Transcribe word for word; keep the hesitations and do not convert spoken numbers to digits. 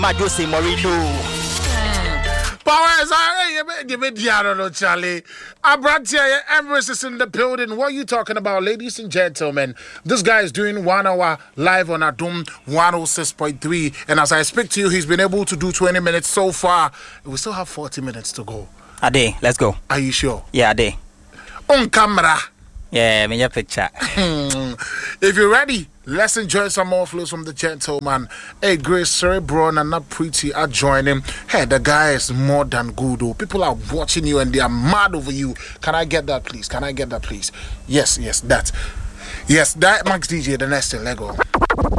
Jose Mourinho. Power is alright. You made Diano, Charlie. Abrantia, Emirates is in the building. What are you talking about, ladies and gentlemen? This guy is doing one hour live on Adum one oh six point three. And as I speak to you, he's been able to do twenty minutes so far. We still have forty minutes to go. A day, let's go. Are you sure? Yeah, a day. On camera. Yeah, me your picture. If you're ready, let's enjoy some more flows from the gentleman. Hey, Grace, Cerebron and not pretty are joining. Hey, the guy is more than good. Oh. People are watching you and they are mad over you. Can I get that, please? Can I get that, please? Yes, yes, that. Yes, that Max D J, the next thing. Let go.